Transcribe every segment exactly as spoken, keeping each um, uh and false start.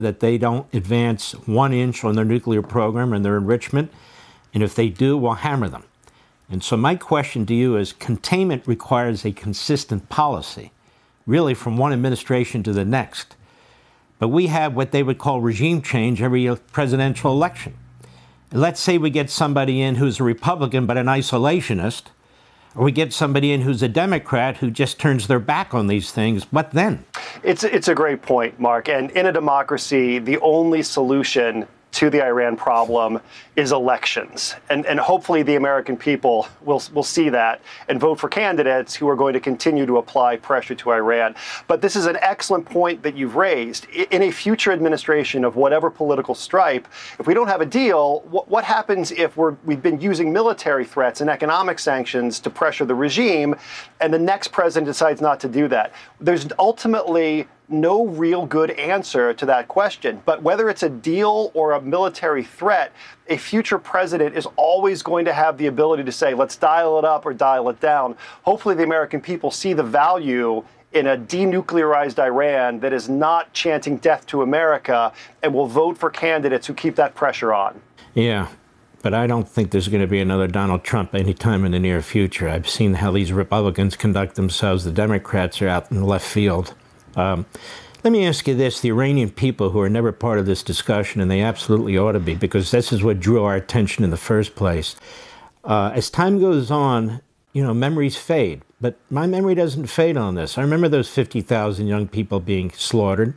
that they don't advance one inch on their nuclear program and their enrichment. And if they do, we'll hammer them. And so my question to you is, containment requires a consistent policy, really from one administration to the next. But we have what they would call regime change every presidential election. Let's say we get somebody in who's a Republican but an isolationist, or we get somebody in who's a Democrat who just turns their back on these things. What then? It's, it's a great point, Mark. And in a democracy, the only solution to the Iran problem is elections. And, and hopefully the American people will, will see that and vote for candidates who are going to continue to apply pressure to Iran. But this is an excellent point that you've raised. In a future administration of whatever political stripe, if we don't have a deal, what, what happens if we're, we've been using military threats and economic sanctions to pressure the regime, and the next president decides not to do that? There's ultimately no real good answer to that question. But whether it's a deal or a military threat, a future president is always going to have the ability to say, let's dial it up or dial it down. Hopefully the American people see the value in a denuclearized Iran that is not chanting death to America and will vote for candidates who keep that pressure on. Yeah, but I don't think there's going to be another Donald Trump anytime in the near future. I've seen how these Republicans conduct themselves. The Democrats are out in left field. Um, let me ask you this. The Iranian people, who are never part of this discussion, and they absolutely ought to be, because this is what drew our attention in the first place. Uh, as time goes on, you know, memories fade. But my memory doesn't fade on this. I remember those fifty thousand young people being slaughtered.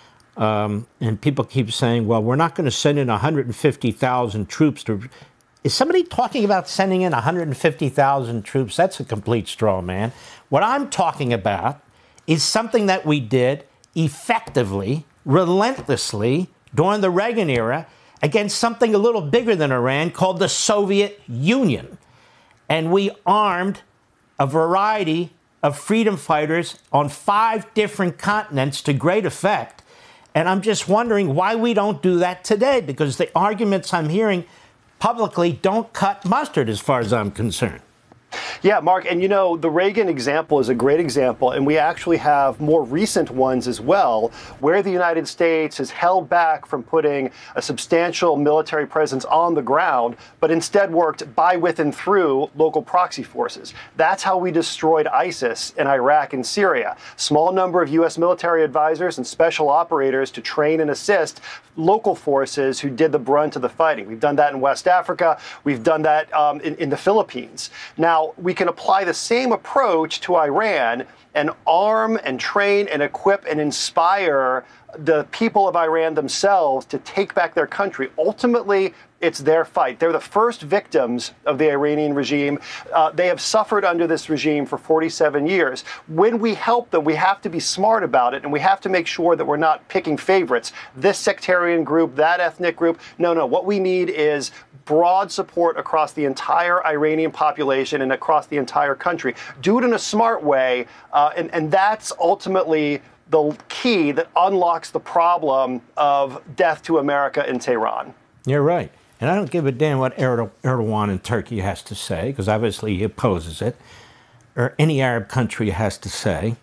Um, and people keep saying, well, we're not going to send in one hundred fifty thousand troops to... Is somebody talking about sending in one hundred fifty thousand troops? That's a complete straw man. What I'm talking about is something that we did effectively, relentlessly, during the Reagan era against something a little bigger than Iran called the Soviet Union. And we armed a variety of freedom fighters on five different continents to great effect. And I'm just wondering why we don't do that today, because the arguments I'm hearing publicly don't cut mustard as far as I'm concerned. Yeah, Mark, and you know, the Reagan example is a great example, and we actually have more recent ones as well, where the United States has held back from putting a substantial military presence on the ground, but instead worked by, with, and through local proxy forces. That's how we destroyed ISIS in Iraq and Syria. Small number of U S military advisors and special operators to train and assist local forces who did the brunt of the fighting. We've done that in West Africa. We've done that um, in, in the Philippines. Now, we can apply the same approach to Iran and arm and train and equip and inspire the people of Iran themselves to take back their country. Ultimately, it's their fight. They're the first victims of the Iranian regime. Uh, they have suffered under this regime for forty-seven years. When we help them, we have to be smart about it, and we have to make sure that we're not picking favorites. This sectarian group, that ethnic group. No, no. What we need is broad support across the entire Iranian population and across the entire country. Do it in a smart way, uh, and, and that's ultimately the key that unlocks the problem of death to America in Tehran. You're right. And I don't give a damn what Erdogan in Turkey has to say, because obviously he opposes it, or any Arab country has to say.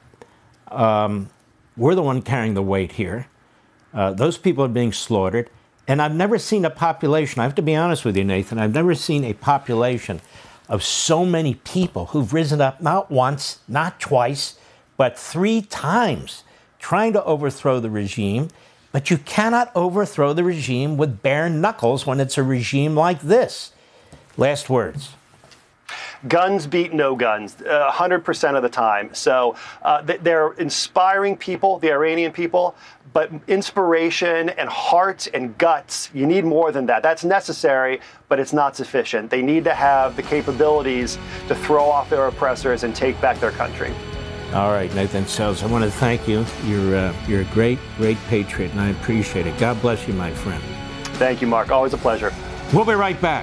Um, we're the one carrying the weight here. Uh, those people are being slaughtered. And I've never seen a population, I have to be honest with you, Nathan, I've never seen a population of so many people who've risen up not once, not twice, but three times trying to overthrow the regime. But you cannot overthrow the regime with bare knuckles when it's a regime like this. Last words. Guns beat no guns, uh, one hundred percent of the time. So uh, they're inspiring people, the Iranian people, but inspiration and heart and guts, you need more than that. That's necessary, but it's not sufficient. They need to have the capabilities to throw off their oppressors and take back their country. All right, Nathan Sells, I want to thank you. You're, uh, you're a great, great patriot, and I appreciate it. God bless you, my friend. Thank you, Mark. Always a pleasure. We'll be right back.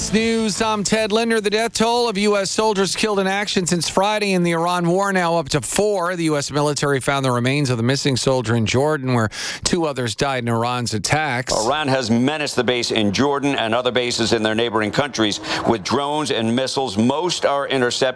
Fox News, I'm Ted Linder. The death toll of U S soldiers killed in action since Friday in the Iran war now up to four. The U S military found the remains of the missing soldier in Jordan, where two others died in Iran's attacks. Iran has menaced the base in Jordan and other bases in their neighboring countries with drones and missiles. Most are intercepted.